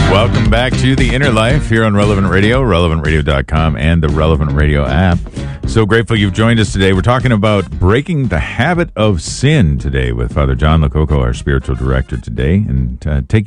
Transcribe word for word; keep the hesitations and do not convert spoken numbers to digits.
Welcome back to The Inner Life here on Relevant Radio, relevant radio dot com, and the Relevant Radio app. So grateful you've joined us today. We're talking about breaking the habit of sin today with Father John Lococo, our spiritual director today, and uh, taking